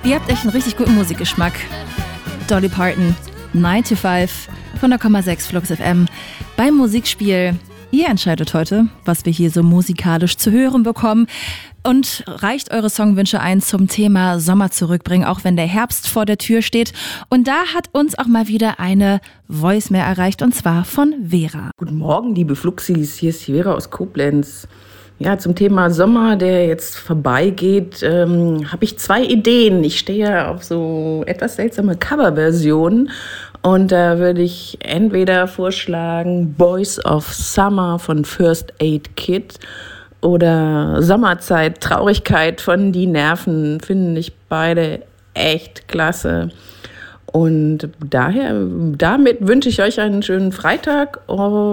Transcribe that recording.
Ihr habt echt einen richtig guten Musikgeschmack. Dolly Parton, 9 to 5 von der 100,6 Flux FM beim Musikspiel. Ihr entscheidet heute, was wir hier so musikalisch zu hören bekommen und reicht eure Songwünsche ein zum Thema Sommer zurückbringen, auch wenn der Herbst vor der Tür steht. Und da hat uns auch mal wieder eine Voicemail erreicht, und zwar von Vera. Guten Morgen, liebe Fluxis, hier ist Vera aus Koblenz. Ja, zum Thema Sommer, der jetzt vorbeigeht, habe ich 2 Ideen. Ich stehe ja auf so etwas seltsame Coverversionen und da würde ich entweder vorschlagen Boys of Summer von First Aid Kit oder Sommerzeit, Traurigkeit von Die Nerven. Finde ich beide echt klasse. Und damit wünsche ich euch einen schönen Freitag.